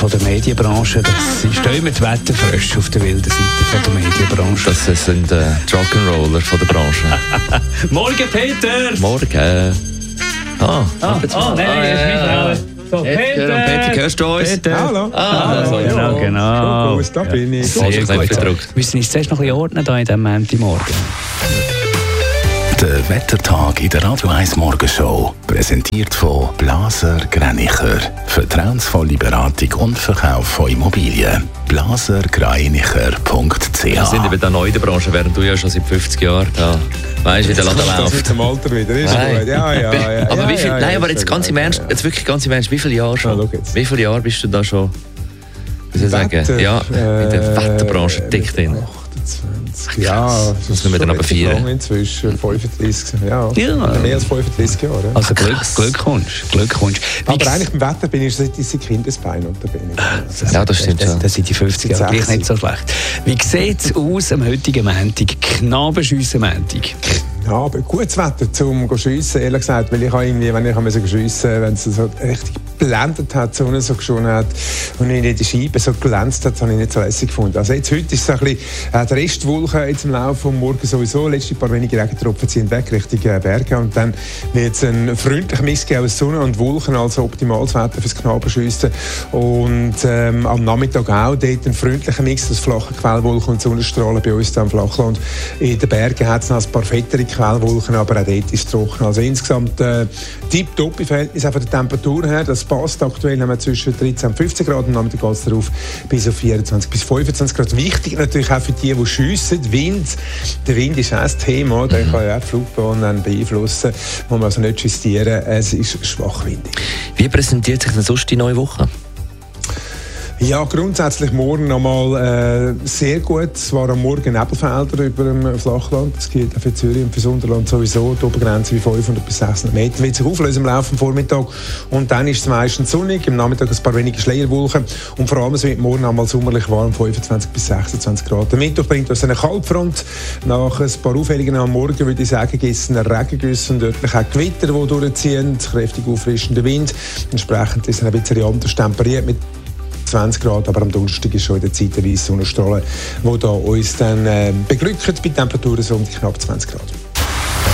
von der Medienbranche. Das ist immer die Wetterfrösche auf der wilden Seite von der Medienbranche. Das sind Rock'n'Roller von der Branche. Morgen, Peter! Morgen. Nein, das ist meine Frau. So, Peter, hörst du uns? Peter. Hallo. Genau. Da bin ich. Sehr gut. Wir müssen uns zuerst noch ein bisschen ordnen hier in diesem Montagmorgen. Der Wettertag in der Radio 1 Morgenshow. Präsentiert von Blaser Greinicher. Vertrauensvolle Beratung und Verkauf von Immobilien. blasergreinicher.ch. Wir sind eben da neu in der Branche, während du ja schon seit 50 Jahren da weißt, wie der Laden läuft. Das mit dem Alter wieder. Ist gut. Ja. Aber wie viel? Ja, nein, aber jetzt ganz im Ernst, wie viele Jahre schon? Ja, wie viele Jahre bist du da schon? Wie soll ich sagen? Ja, in der Wetterbranche dick drin. 28. Ja, das müssen wir dann aber feiern. Inzwischen 35. Ja. Ja. Mehr als 35 Jahre. Also Glückwunsch. Aber eigentlich im Wetter bin ich seit Kindesbein unterwegs. Ja, das stimmt schon. Das sind die 50 Jahre gleich nicht so schlecht. Wie sieht es aus am heutigen Montag? Knabenschiessen-Montag. Ja, aber gutes Wetter zum Schiessen, ehrlich gesagt, weil ich habe irgendwie, wenn ich schiessen, wenn es so richtig geblendet hat, die Sonne so geschonen hat und in der Scheibe so glänzt hat, habe ich nicht so lässig gefunden. Also jetzt heute ist es ein bisschen die Restwolken jetzt im Laufe des Morgens sowieso, letzte paar wenige Regentropfen ziehen weg Richtung Berge und dann wird es ein freundlicher Mix geben aus Sonne und Wolken, also optimales Wetter fürs Knabenschiessen und am Nachmittag auch dort ein freundlicher Mix aus flachen Quellwolken und Sonnenstrahlen bei uns am Flachland. In den Bergen hat es noch ein paar fettere Quellwolken, aber auch dort ist es trocken. Also insgesamt tipptopp im Verhältnis von der Temperatur her. Das passt. Aktuell haben wir zwischen 13 und 15 Grad. Am Nachmittag geht es darauf bis auf 24 bis 25 Grad. Wichtig natürlich auch für die schiessen. Wind. Der Wind ist auch ein Thema. Der kann ja auch die Flugbahn beeinflussen. Muss man also nicht justieren. Es ist schwachwindig. Wie präsentiert sich denn sonst die neue Woche? Ja, grundsätzlich morgen nochmal sehr gut. Es waren morgen Nebelfelder über dem Flachland. Das gilt auch für Zürich und für das Unterland sowieso. Die Obergrenze wie 500 bis 600 Meter wird sich auflösen im Laufe des Vormittags. Und dann ist es meistens sonnig. Im Nachmittag ein paar wenige Schleierwolken. Und vor allem es wird morgen einmal sommerlich warm, 25 bis 26 Grad. Der Mittwoch bringt uns eine Kaltfront. Nach ein paar Auffälligen am Morgen würde ich sagen, gibt es einen Regengüsse und dort auch Gewitter, die durchziehen. Kräftig auffrischender Wind. Entsprechend ist es ein bisschen anders temperiert mit 20 Grad, aber am Donnerstag ist schon in der Zeit der weiße Sonnenstrahlen, die uns dann beglücken bei Temperaturen so um die knapp 20 Grad.